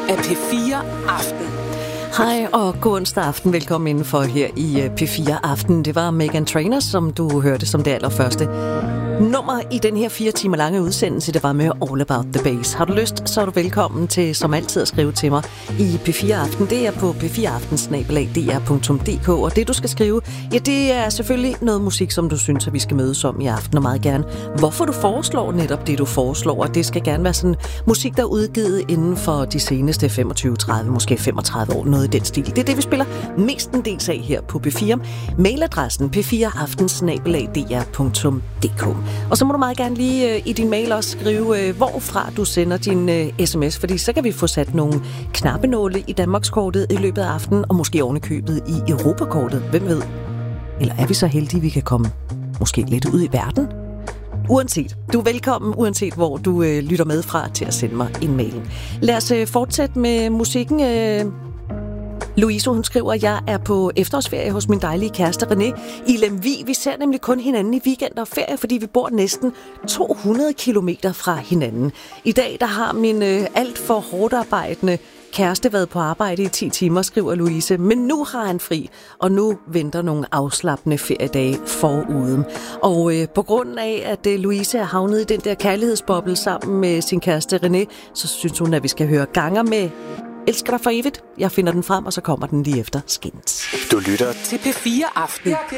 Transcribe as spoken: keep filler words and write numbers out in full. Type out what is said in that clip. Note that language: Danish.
af P fire Aften. Hej og god onsdag aften. Velkommen indenfor her i P fire Aften. Det var Meghan Trainor, som du hørte som det allerførste nummer i den her fire timer lange udsendelse. Det var med All About The Bass. Har du lyst, så er du velkommen til som altid at skrive til mig i P fire Aften. Det er på p fire aften snabel-a d r punktum d k, og det du skal skrive, ja, det er selvfølgelig noget musik, som du synes, at vi skal mødes om i aften, og meget gerne hvorfor du foreslår netop det, du foreslår, og det skal gerne være sådan musik, der er udgivet inden for de seneste femogtyve tredive, måske femogtredive år, noget i den stil. Det er det, vi spiller mest en del af her på P fire. Mailadressen p fire aften snabel-a d r punktum d k. Og så må du meget gerne lige øh, i din mail også skrive, øh, hvorfra du sender din øh, sms, fordi så kan vi få sat nogle knappenåle i Danmarkskortet i løbet af aftenen, og måske ovenikøbet i Europakortet. Hvem ved? Eller er vi så heldige, vi kan komme måske lidt ud i verden? Uanset. Du er velkommen, uanset hvor du øh, lytter med fra, til at sende mig en mail. Lad os øh, fortsætte med musikken. Øh Louise, hun skriver, at jeg er på efterårsferie hos min dejlige kæreste René i Lemvig. Vi ser nemlig kun hinanden i weekend og ferie, fordi vi bor næsten to hundrede kilometer fra hinanden. I dag der har min øh, alt for hårdt arbejdende kæreste været på arbejde i ti timer, skriver Louise. Men nu har han fri, og nu venter nogle afslappende feriedage forude. Og øh, på grund af, at øh, Louise er havnet i den der kærlighedsboble sammen med sin kæreste René, så synes hun, at vi skal høre Ganger med Elsker dig for evigt. Jeg finder den frem, og så kommer den lige efter Skins. Du lytter til P fire Aften.